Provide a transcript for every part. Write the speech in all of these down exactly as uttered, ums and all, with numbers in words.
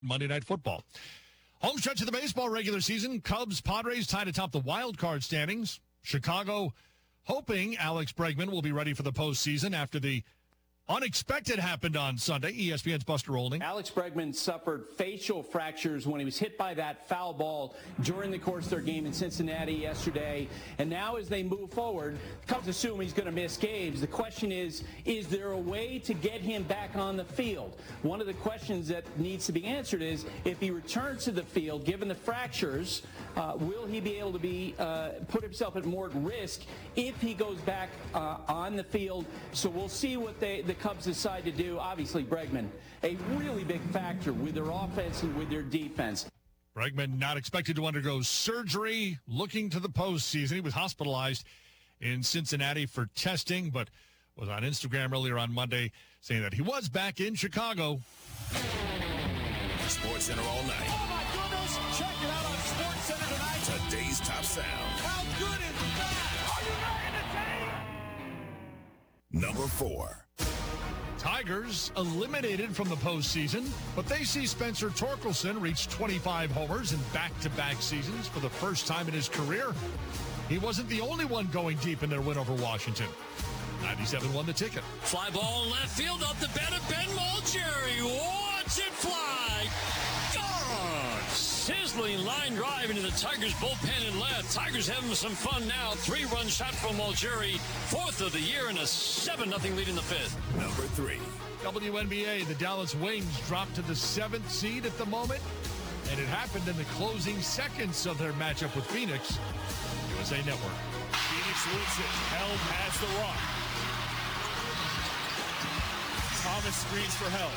Monday Night Football. Home stretch of the baseball regular season. Cubs, Padres tied atop the wild card standings. Chicago hoping Alex Bregman will be ready for the postseason after the unexpected happened on Sunday. E S P N's Buster Olney. Alex Bregman suffered facial fractures when he was hit by that foul ball during the course of their game in Cincinnati yesterday. And now as they move forward, Cubs assume he's going to miss games. The question is, is there a way to get him back on the field? One of the questions that needs to be answered is, if he returns to the field, given the fractures, uh, will he be able to be uh, put himself at more risk if he goes back uh, on the field? So we'll see what they, the Cubs decide to do. Obviously, Bregman, a really big factor with their offense and with their defense. Bregman not expected to undergo surgery, looking to the postseason. He was hospitalized in Cincinnati for testing, but was on Instagram earlier on Monday saying that he was back in Chicago. Sports Center all night. Oh, my goodness. Check it out on Sports Center tonight. Today's top sound. How good is that? Are you ready to take? Number four. Tigers eliminated from the postseason, but they see Spencer Torkelson reach twenty-five homers in back-to-back seasons for the first time in his career. He wasn't the only one going deep in their win over Washington. ninety-seven won the ticket. Fly ball left field up the bat of Ben Mulcherry. Watch it fly. Gone. Sizzling line drive into the Tigers bullpen and left. Tigers having some fun now. Three-run shot from Mulcherry. Fourth of the year and a seven nothing lead in the fifth. Number three. W N B A, the Dallas Wings dropped to the seventh seed at the moment, and it happened in the closing seconds of their matchup with Phoenix. U S A Network. Phoenix wins it. Held has the rock. Thomas screens for Held.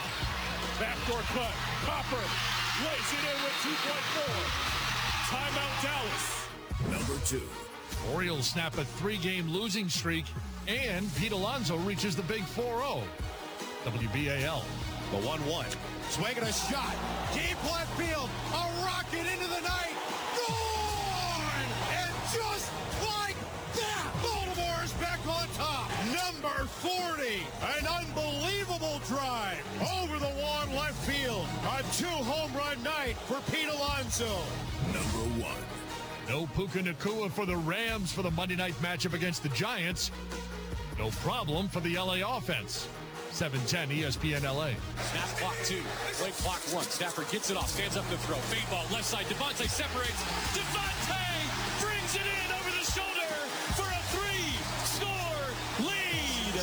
Backdoor cut. Copper lays it in with two point four. Timeout Dallas. Number two. Orioles snap a three-game losing streak, and Pete Alonso reaches the big four oh. W B A L. The one one. Swinging a shot. Deep left field. A rocket into the night. Gone! And just like that, Baltimore is back on top. Number forty. An unbelievable drive over the wall left field. A two-home run night for Pete Alonso. Number one. No Puka Nacua for the Rams for the Monday night matchup against the Giants. No problem for the L A offense. seven ten E S P N L A. Snap clock two. Play clock one. Stafford gets it off. Stands up to throw. Fade ball left side. Devontae separates. Devontae brings it in over the shoulder for a three-score lead.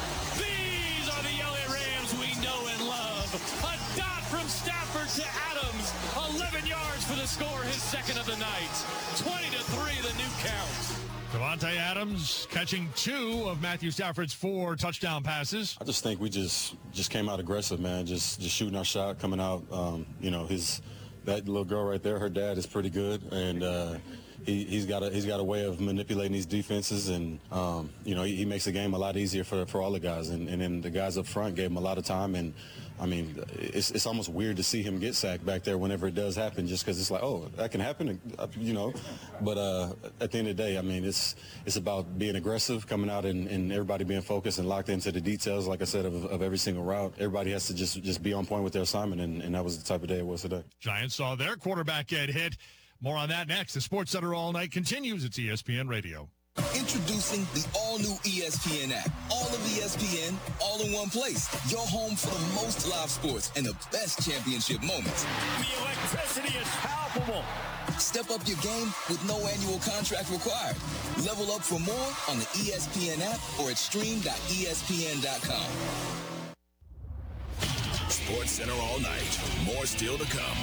These are the L A Rams we know and love. A dot from Stafford to Adams. eleven yards for the score. His second of the night. twenty to three the new count. Davante Adams catching two of Matthew Stafford's four touchdown passes. I just think we just just came out aggressive, man. Just just shooting our shot, coming out. Um, you know, his that little girl right there, her dad is pretty good, and uh, he, he's got a he's got a way of manipulating these defenses, and um, you know, he, he makes the game a lot easier for for all the guys, and, and then the guys up front gave him a lot of time, and I mean, it's it's almost weird to see him get sacked back there whenever it does happen, just because it's like, oh, that can happen, you know. But uh, at the end of the day, I mean, it's it's about being aggressive, coming out, and, and everybody being focused and locked into the details, like I said, of, of every single route. Everybody has to just, just be on point with their assignment, and, and that was the type of day it was today. Giants saw their quarterback get hit. More on that next. The Sports Center All Night continues. It's E S P N Radio. Introducing the all-new E S P N app. All of E S P N, all in one place. Your home for the most live sports and the best championship moments. The electricity is palpable. Step up your game with no annual contract required. Level up for more on the E S P N app or at stream dot E S P N dot com. Sports Center all night. More still to come.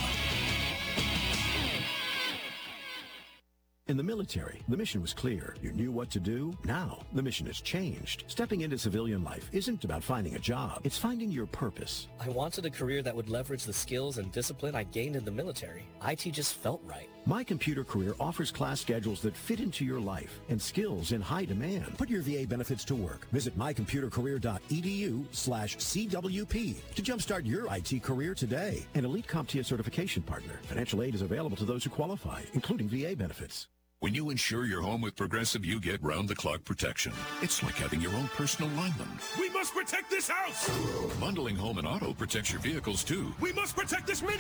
In the military, the mission was clear. You knew what to do. Now, the mission has changed. Stepping into civilian life isn't about finding a job. It's finding your purpose. I wanted a career that would leverage the skills and discipline I gained in the military. I T just felt right. My Computer Career offers class schedules that fit into your life and skills in high demand. Put your V A benefits to work. Visit my computer career dot e d u slash C W P to jumpstart your I T career today. An elite CompTIA certification partner. Financial aid is available to those who qualify, including V A benefits. When you insure your home with Progressive, you get round-the-clock protection. It's like having your own personal lineman. We must protect this house! Bundling home and auto protects your vehicles, too. We must protect this mini!